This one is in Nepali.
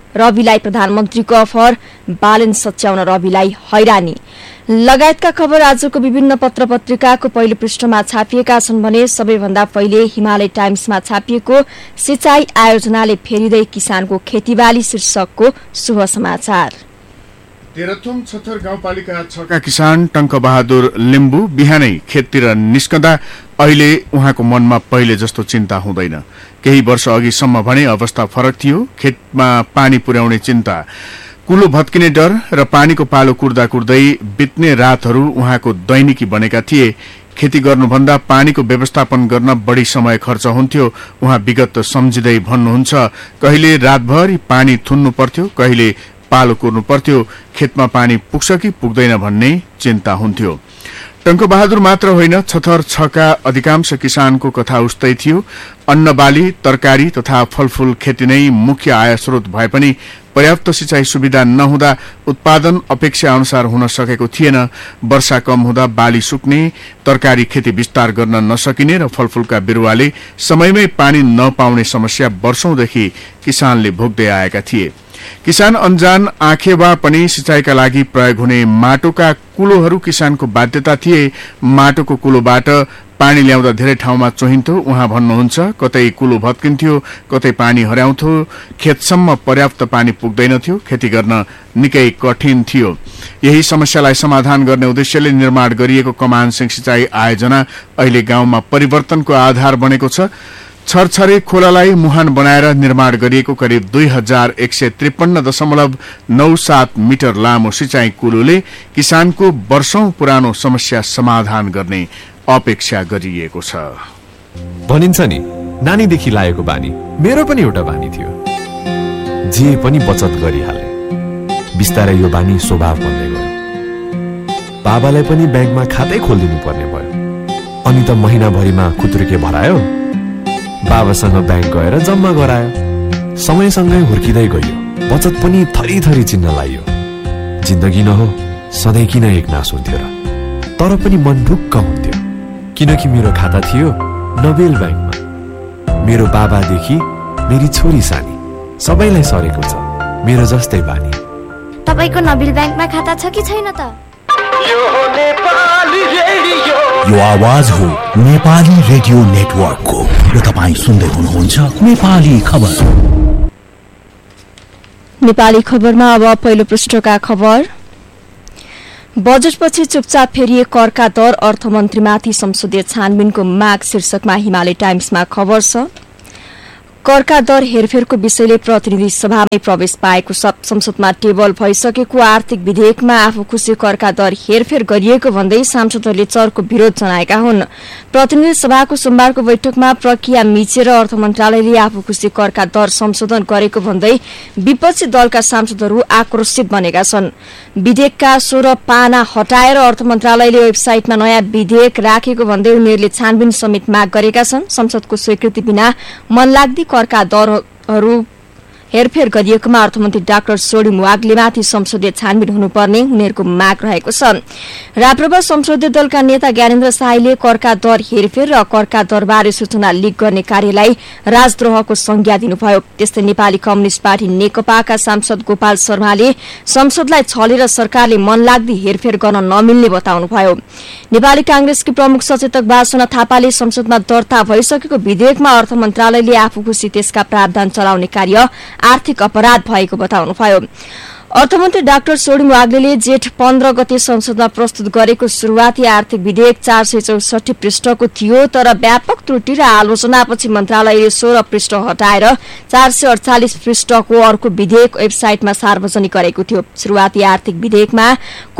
रविलाई प्रधानमन्त्रीको अफर, बालेन सच्याउन रविलाई हैरानी लगायतका खबर आजको विभिन्न पत्र-पत्रिकाको पहिलो पृष्ठमा छापिएका छन् भने सबैभन्दा पहिले हिमालय टाइम्समा छापिएको सिंचाई आयोजनाले फेरिँदै किसानको खेतीबाली शीर्षकको शुभ समाचार। तेह्रथुम छथर गाउँपालिका 6 का किसान टंकबहादुर लिम्बू बिहानै खेततिर निस्कँदा अहिले उहाँको मनमा पहिले जस्तो चिन्ता हुँदैन। केही वर्ष अघिसम्म भने अवस्था फरक थियो। खेतमा पानी पुर्याउने चिन्ता, कुलो भत्किने डर र पानीको पालो कुर्दा कुर्दै बित्ने रातहरू उहाँको दैनिकी बनेका थिए। खेती गर्नुभन्दा पानीको व्यवस्थापन गर्न बढी समय खर्च हुन्थ्यो। उहाँ विगत सम्झिँदै भन्नुहुन्छ, कहिले रातभरि पानी थुन्नु पर्थ्यो, कहिले पालो कुर्नु पर्थ्यो। खेतमा पानी पुग्छ कि पुग्दैन भन्ने चिन्ता हुन्थ्यो। टंकबहादुर मात्र होइन, छथर 6 का अधिकांश किसानको कथा उस्तै थियो। अन्नबाली, तरकारी तथा फलफूल खेती नै मुख्य आय स्रोत भए पनि पर्याप्त सिंचाई सुविधा नहुँदा उत्पादन अपेक्षा अनुसार हुन सकेको थिएन। वर्षा कम हुँदा बाली सुक्ने, तरकारी खेती विस्तार गर्न नसकिने र फलफूलका बिरुवाले समयमै पानी नपाउने समस्या वर्षौंदेखि किसानले भोग्दै आएका थिए। किसान अन्जान आँखे वा पनि सिंचाईका लागि प्रयोग हुने माटोका कुलोहरू किसानको बाध्यता थिए। माटोको कुलोबाट पानी ल्याउँदा धेरै ठाउँमा चोहिन्थ्यो। उहाँ भन्नुहुन्छ, कतै कुलो भत्किन्थ्यो, कतै पानी हराउँथ्यो, खेतसम्म पर्याप्त पानी पुग्दैनथ्यो, खेती गर्न निकै कठिन थियो। यही समस्यालाई समाधान गर्ने उद्देश्यले निर्माण गरिएको कमान सिंह सिंचाई आयोजना अहिले गाउँमा परिवर्तनको आधार बनेको छ। छरछरे खोलालाई मुहान बनाएर निर्माण गरिएको करिब 2153.97 मिटर लामो सिंचाई कुलोले किसानको वर्षौं पुरानो समस्या समाधान गर्ने अपेक्षा गरिएको छ। भनिन्छ नि, नानीदेखि लागेको बानी मेरो पनि एउटा बानी थियो। जे पनि बचत गरिहाले। बिस्तारै यो बानी स्वभाव बन्दै गयो। बाबालाई पनि ब्याङ्कमा खातै खोलिदिनु पर्ने भयो। अनि त महिनाभरिमा खुत्रुके भरायो। बाबासँग ब्याङ्क गएर जम्मा गरायो। समयसँगै हुर्किँदै गयो। बचत पनि थरी चिन्न लाग्यो। जिन्दगी न हो, सधैँ किन एकनास हुन्थ्यो र? तर पनि मन ढुक्क हुन्थ्यो, किनकि मेरो खाता थियो नोबेल ब्याङ्कमा। मेरो बाबादेखि मेरी छोरी सानी सबैलाई सरेको छ मेरो जस्तै बानी। तपाईको नोबेल ब्याङ्कमा खाता छ कि छैन त? यो आवाज हो नेपाली रेडियो नेटवर्कको र तपाईं सुन्दै हुनुहुन्छ नेपाली खबर। नेपाली खबरमा अब पहिलो पृष्ठका खबर। बजेटपछि चुपचाप फेरिए करका दर, अर्थमन्त्रीमाथि संसदीय छानबिनको माग शीर्षकमा हिमालय टाइम्समा खबर छ। करका दर हेरफेरको विषयले प्रतिनिधि सभामै प्रवेश पाएको संसदमा टेबल भइसकेको आर्थिक विधेयकमा आफू खुशी करका दर हेरफेर गरिएको भन्दै सांसदहरूले चर्को विरोध जनाएका हुन्। प्रतिनिधि सभाको सोमबारको बैठकमा प्रक्रिया मिचेर अर्थ मन्त्रालयले आफू खुशी करका दर संशोधन गरेको भन्दै विपक्षी दलका सांसदहरू आक्रोशित बनेका छन्। विधेयकका 16 पाना हटाएर अर्थ मन्त्रालयले वेबसाइटमा नयाँ विधेयक राखेको भन्दै उनीहरूले छानबिन समेत माग गरेका छन्। संसदको स्वीकृति बिना मनलाग्दी करका दरहरू हेरफेर गरिएकोमा अर्थमन्त्री डाक्टर सोडी वाग्लेमाथि संसदीय छानबिन हुनुपर्ने उनीहरूको माग रहेको छ। राप्रपा संसदीय दलका नेता ज्ञानेन्द्र शाहीले करका दर हेरफेर र करका दरबारे सूचना लिक गर्ने कार्यलाई राजद्रोहको संज्ञा दिनुभयो। त्यस्तै नेपाली कम्युनिष्ट पार्टी नेकपाका सांसद गोपाल शर्माले संसदलाई छलेर सरकारले मनलाग्दी हेरफेर गर्न नमिल्ने बताउनुभयो। नेपाली कांग्रेसकी प्रमुख सचेतक वासना थापाले संसदमा दर्ता भइसकेको विधेयकमा अर्थ मन्त्रालयले आफू खुशी त्यसका प्रावधान चलाउने कार्य आर्थिक अपराध भएको बताउनुभयो। अर्थमन्त्री डाक्टर सोडी वाग्लेले जेठ 15 गते संसदमा प्रस्तुत गरेको शुरूआती आर्थिक विधेयक 464 पृष्ठको थियो, तर व्यापक त्रुटि र आलोचनापछि मन्त्रालयले 16 पृष्ठ हटाएर 448 पृष्ठको अर्को विधेयक वेबसाइटमा सार्वजनिक गरेको थियो। शुरूआती आर्थिक विधेयकमा